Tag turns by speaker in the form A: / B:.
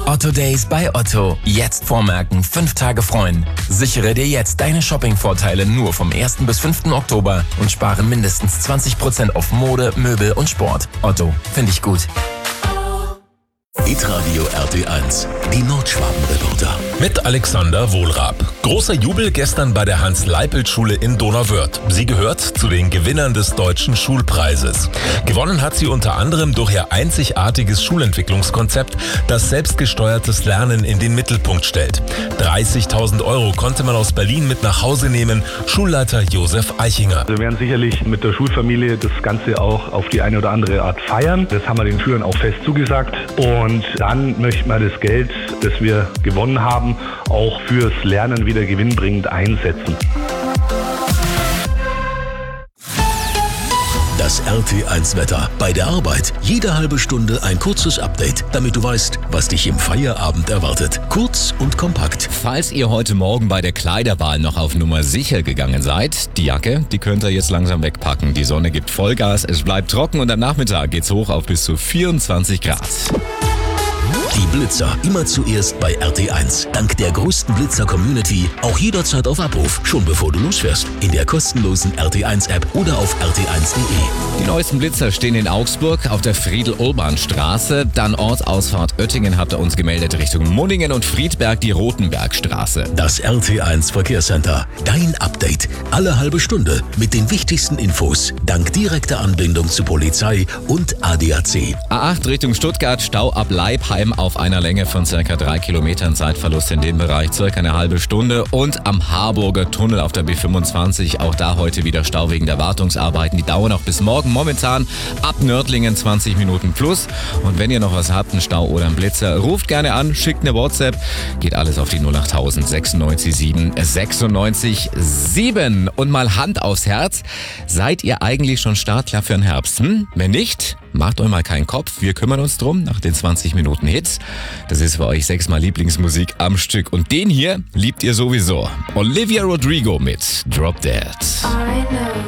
A: Otto Days bei Otto. Jetzt vormerken, 5 Tage freuen. Sichere dir jetzt deine Shopping-Vorteile nur vom 1. bis 5. Oktober und spare mindestens 20% auf Mode, Möbel und Sport. Otto, finde ich gut.
B: Hitradio RT1, die Nordschwaben-Reporter.
C: Mit Alexander Wohlrab. Großer Jubel gestern bei der Hans-Leipelt-Schule in Donauwörth. Sie gehört zu den Gewinnern des Deutschen Schulpreises. Gewonnen hat sie unter anderem durch ihr einzigartiges Schulentwicklungskonzept, das selbstgesteuertes Lernen in den Mittelpunkt stellt. 30.000 € konnte man aus Berlin mit nach Hause nehmen, Schulleiter Josef Eichinger.
D: Wir werden sicherlich mit der Schulfamilie das Ganze auch auf die eine oder andere Art feiern. Das haben wir den Schülern auch fest zugesagt. Und dann möchten wir das Geld, das wir gewonnen haben, auch fürs Lernen wieder gewinnbringend einsetzen.
B: Das RT1-Wetter. Bei der Arbeit jede halbe Stunde ein kurzes Update, damit du weißt, was dich im Feierabend erwartet. Kurz und kompakt.
E: Falls ihr heute Morgen bei der Kleiderwahl noch auf Nummer sicher gegangen seid, die Jacke, die könnt ihr jetzt langsam wegpacken. Die Sonne gibt Vollgas, es bleibt trocken und am Nachmittag geht's hoch auf bis zu 24 Grad.
B: Die Blitzer immer zuerst bei RT1. Dank der größten Blitzer-Community auch jederzeit auf Abruf, schon bevor du losfährst. In der kostenlosen RT1-App oder auf rt1.de.
E: Die neuesten Blitzer stehen in Augsburg auf der Friedel-Urban-Straße. Dann Ortsausfahrt Oettingen habt ihr uns gemeldet Richtung Munningen und Friedberg die Rotenbergstraße.
B: Das RT1 Verkehrscenter. Dein Update. Alle halbe Stunde mit den wichtigsten Infos. Dank direkter Anbindung zu Polizei und ADAC.
E: A8 Richtung Stuttgart, Stau ab Leibheim auf einer Länge von ca. 3 Kilometern. Zeitverlust in dem Bereich ca. eine halbe Stunde. Und am Harburger Tunnel auf der B25, auch da heute wieder Stau wegen der Wartungsarbeiten. Die dauern auch bis morgen. Momentan ab Nördlingen 20 Minuten plus. Und wenn ihr noch was habt, einen Stau oder einen Blitzer, ruft gerne an, schickt eine WhatsApp. Geht alles auf die 08000 96 7 96 7. Und mal Hand aufs Herz. Seid ihr eigentlich schon startklar für den Herbst? Wenn nicht, macht euch mal keinen Kopf. Wir kümmern uns drum nach den 20 Minuten Hits. Das ist für euch 6-mal Lieblingsmusik am Stück. Und den hier liebt ihr sowieso. Olivia Rodrigo mit Drop Dead.